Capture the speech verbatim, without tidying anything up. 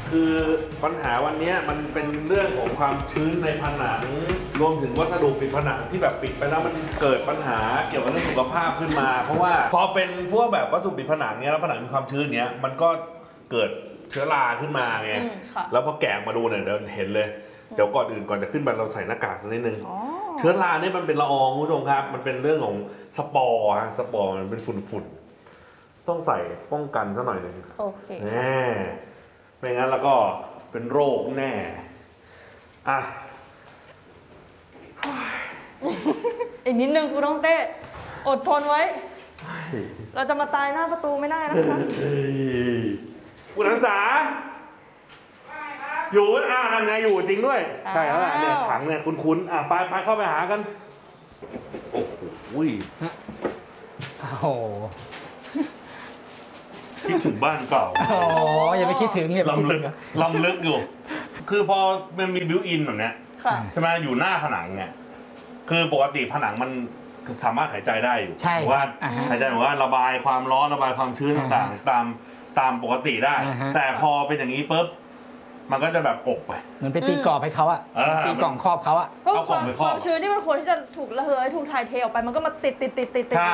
คือปัญหาวันนี้มันเป็นเรื่องของความชื้นในผนังรวมถึงวัสดุปิดผนังที่แบบปิดไปแล้วมันเกิดปัญหาเกี่ยวกับเรื่องสุขภาพขึ้นมา เพราะว่าพอเป็นพวกแบบวัสดุปิดผนังเนี้ยแล้วผนังมีความชื้นเนี้ยมันก็เกิดเชื้อราขึ้นมาไงแล้วพอแกะมาดูเนี่ยเดี๋ยวเห็นเลยเดี๋ยวก่อนอื่นก่อนจะขึ้นไปเราใส่หน้ากากสักนิดนึงเชื้อราเนี่ยมันเป็นละอองคุณผู้ชมครับมันเป็นเรื่องของสปอร์ฮะสปอร์มันเป็นฝุ่นๆต้องใส่ป้องกันสักหน่อยหนึ่งโอเคแน่ไม่งั้นแล้วก็เป็นโรคแน่อ่ะอีกนิดนึงคุณน้องเต้อดทนไว้เราจะมาตายหน้าประตูไม่ได้นะคะคุณนันสาอยู่อ่านั่นไงอยู่จริงด้วยใช่แล้วแหละเนี่ยถังเนี่ยคุ้นๆอ่ะไปไปเข้าไปหากันโอ้โหโอ้โหคิดถึงบ้านเก่าอ๋ออย่าไปคิดถึงอย่าไปคิดลำลึถึกงลำลึกอยู่คือพอมันมีบิวอินแบบเนี้ยใช่ไหมอยู่หน้าผนังเนี่ยคือปกติผนังมันสามารถหายใจได้อยู่ว่าหายใจว่าระบายความร้อนระบายความชื้นต่างๆตามตามปกติได้แต่พอเป็นอย่างนี้ปุ๊บมันก็จะแบบกบไปเหมือนไปตีกรอบให้เขาอะตีกล่องครอบเขาอะก็ความชื้นที่มันควรที่จะถูกระเหยถูกถ่ายเทออกไปมันก็มาติดติดติดติด